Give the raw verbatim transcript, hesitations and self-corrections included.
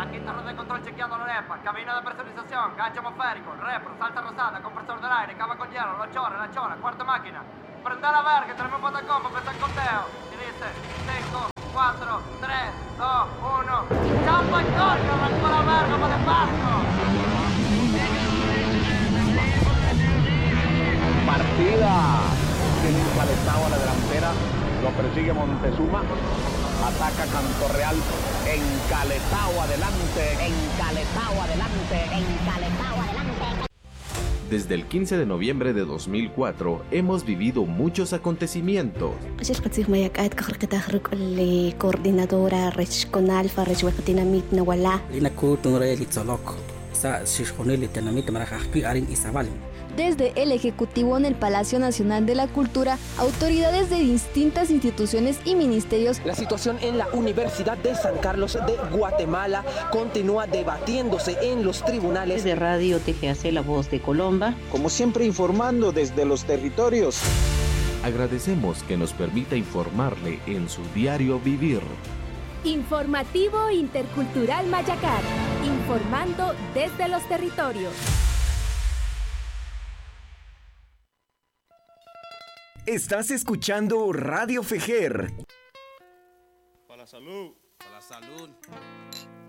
Aquí torre de control chequeando la arepa, cabina de presurización, gancho atmosférico, repro, salsa rosada, compresor del aire, cava con hielo, los chores, la chora, cuarta máquina. Prende la verga, tenemos un patacón para empezar el conteo. Y dice cinco, cuatro, tres, dos, uno. ¡Chapa y corga, arrancó la verga para despacio! Partida. Tiene encalestado a la delantera, lo persigue Montezuma, ataca Cantorreal, encaletado adelante, encaletado adelante, encaletado adelante. Desde el quince de noviembre de dos mil cuatro hemos vivido muchos acontecimientos. coordinadora regional Farrechhuecatinamit Nawala. Desde el Ejecutivo en el Palacio Nacional de la Cultura, autoridades de distintas instituciones y ministerios. La situación en la Universidad de San Carlos de Guatemala continúa debatiéndose en los tribunales. De Radio T G A C, La Voz de Colomba. Como siempre, informando desde los territorios. Agradecemos que nos permita informarle en su diario vivir. Informativo Intercultural Mayacar, informando desde los territorios. Estás escuchando Radio Fejer. Para la salud. Para la salud.